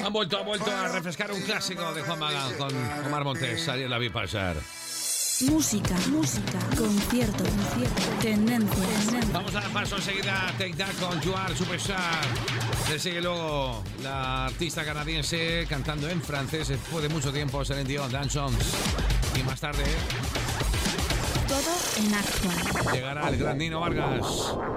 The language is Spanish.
Han vuelto a refrescar un clásico de Juan Magán con Omar Montes. Ayer la vi pasar. Música, concierto, tendencias. Vamos a dar paso enseguida a Take That con You Are Superstar. Le sigue luego la artista canadiense cantando en francés después de mucho tiempo, Celine Dion, Dance Songs. Y más tarde todo en actual. llegará el gran Nino Vargas.